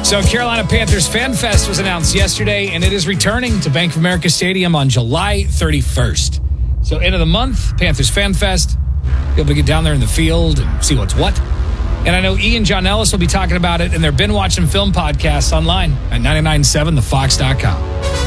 So Carolina Panthers Fan Fest was announced yesterday, and it is returning to Bank of America Stadium on July 31st. So end of the month, Panthers Fan Fest. You'll be able to get down there in the field and see what's what. And I know Ian John Ellis will be talking about it in their Been Watching Film podcast online at 997thefox.com.